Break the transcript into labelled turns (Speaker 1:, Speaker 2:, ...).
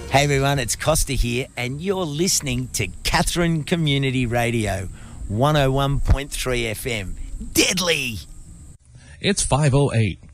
Speaker 1: Hey everyone, it's Costa here, and you're listening to Katherine Community Radio, 101.3 FM. Deadly!
Speaker 2: It's 5:08.